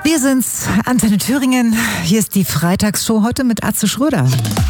Wir sind's, Antenne Thüringen. Hier ist die Freitagsshow heute mit Atze Schröder.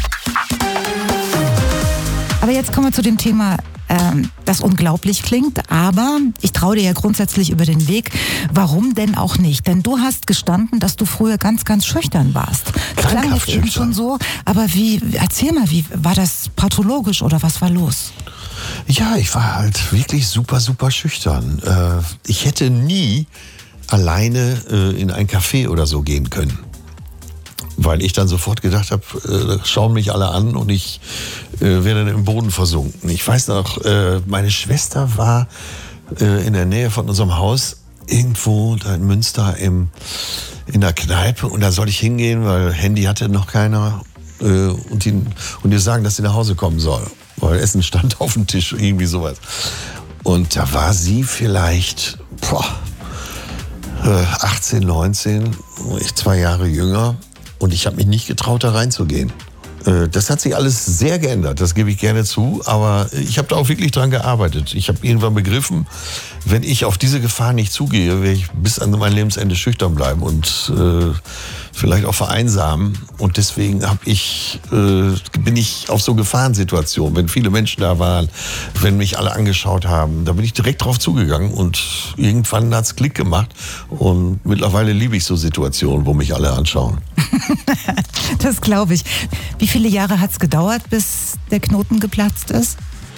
Aber jetzt kommen wir zu dem Thema, das unglaublich klingt, aber ich traue dir ja grundsätzlich über den Weg. Warum denn auch nicht? Denn du hast gestanden, dass du früher ganz, ganz schüchtern warst. Das klang jetzt eben schon so, aber erzähl mal, wie war das pathologisch oder was war los? Ja, ich war halt wirklich super, super schüchtern. Ich hätte nie alleine in ein Café oder so gehen können. Weil ich dann sofort gedacht habe, schauen mich alle an und ich werde dann im Boden versunken. Ich weiß noch, meine Schwester war in der Nähe von unserem Haus irgendwo da in Münster in der Kneipe und da soll ich hingehen, weil Handy hatte noch keiner und ihr sagen, dass sie nach Hause kommen soll. Weil Essen stand auf dem Tisch, irgendwie sowas. Und da war sie vielleicht 18, 19, ich 2 Jahre jünger. Und ich habe mich nicht getraut, da reinzugehen. Das hat sich alles sehr geändert, das gebe ich gerne zu. Aber ich habe da auch wirklich dran gearbeitet. Ich habe irgendwann begriffen, wenn ich auf diese Gefahr nicht zugehe, werde ich bis an mein Lebensende schüchtern bleiben und vielleicht auch vereinsamen. Und deswegen bin ich auf so Gefahrensituationen, wenn viele Menschen da waren, wenn mich alle angeschaut haben, da bin ich direkt drauf zugegangen und irgendwann hat's Klick gemacht. Und mittlerweile liebe ich so Situationen, wo mich alle anschauen. Das glaube ich. Wie viele Jahre hat's gedauert, bis der Knoten geplatzt ist?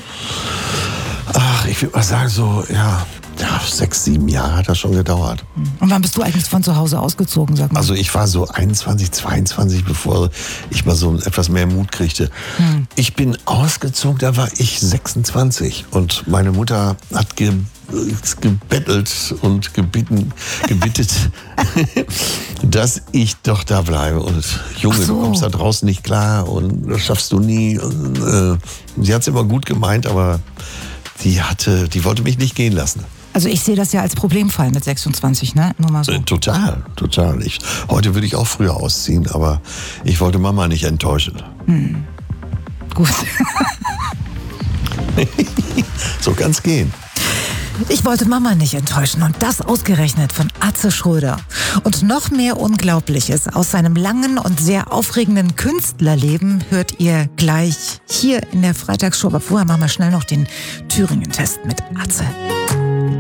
Ach, ich würde mal sagen, so, 6, 7 Jahre hat das schon gedauert. Und wann bist du eigentlich von zu Hause ausgezogen, sag mal? Also ich war so 21, 22, bevor ich mal so etwas mehr Mut kriegte. Ich bin ausgezogen, da war ich 26 und meine Mutter hat gebettelt und gebittet, dass ich doch da bleibe. Und Junge, du kommst da draußen nicht klar und das schaffst du nie. Und, sie hat es immer gut gemeint, aber die wollte mich nicht gehen lassen. Also ich sehe das ja als Problemfall mit 26, ne? Nur mal so. Total. Heute würde ich auch früher ausziehen, aber ich wollte Mama nicht enttäuschen. Gut. So kann's gehen. Ich wollte Mama nicht enttäuschen und das ausgerechnet von Atze Schröder. Und noch mehr Unglaubliches aus seinem langen und sehr aufregenden Künstlerleben hört ihr gleich hier in der Freitagsshow. Aber vorher machen wir schnell noch den Thüringen-Test mit Atze.